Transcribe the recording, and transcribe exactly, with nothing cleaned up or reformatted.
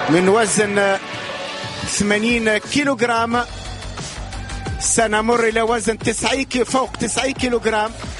من وزن ثمانين كيلوغرام، سنمر إلى وزن تسعين فوق تسعين كيلوغرام.